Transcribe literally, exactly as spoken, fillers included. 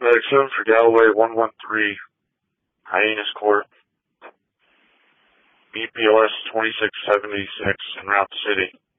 Medic seven for Galloway, one one three, Hyannis Court, B P L S twenty-six seventy-six, en route to City.